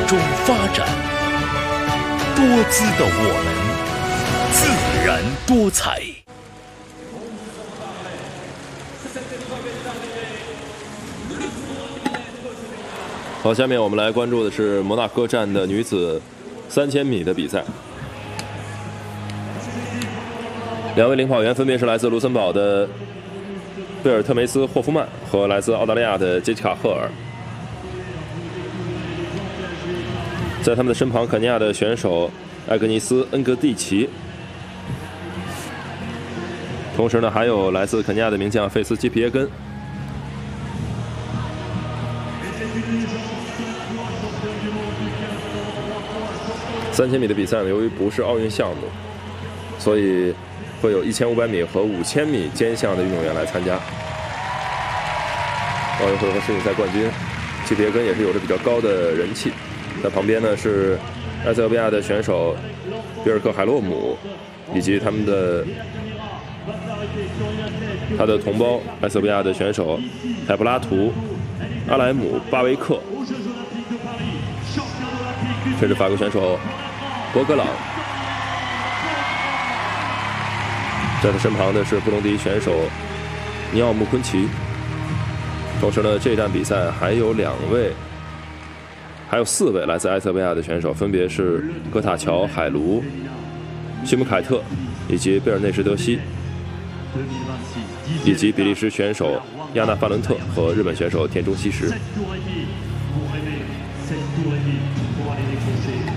中发展，多姿的我们，自然多彩。 好，下面我们来关注的是摩纳哥站的女子3000米的比赛。两位领跑员分别是来自卢森堡的贝尔特梅斯·霍夫曼和来自澳大利亚的杰西卡·赫尔。在他们的身旁，肯尼亚的选手艾格尼斯·恩格蒂奇，同时呢，还有来自肯尼亚的名将费斯·基皮耶根。3000米的比赛呢，由于不是奥运项目，所以会有1500米和5000米间项的运动员来参加。奥运会和世锦赛冠军基皮耶根也是有着比较高的人气。在旁边呢是埃塞俄比亚的选手比尔克海洛姆，以及他的同胞埃塞俄比亚的选手泰布拉图、阿莱姆、巴维克，甚至法国选手博格朗。在他身旁的是布隆迪选手尼奥穆昆奇。同时呢，这站比赛还有4位来自埃塞俄比亚的选手，分别是戈塔乔·海卢、西姆凯特以及贝尔内什德西，以及比利时选手亚纳·法伦特和日本选手田中希实。